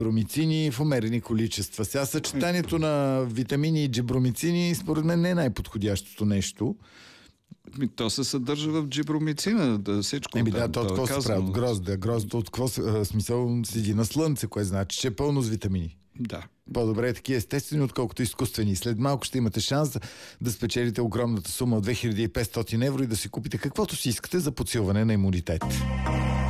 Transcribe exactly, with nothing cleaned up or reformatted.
Бромицини в умерени количества. Сега съчетанието на витамини и джибромицини според мен не е най-подходящото нещо. То се съдържа в джибромицина, да всичко. Еми да, то от какво се прави? От грозда. Гроздата от какво смисъл седи на слънце, което значи, че е пълно с витамини. Да. По-добре е такива естествени, отколкото изкуствени. След малко ще имате шанс да, да спечелите огромната сума от две хиляди и петстотин евро и да си купите каквото си искате за подсилване на имунитет.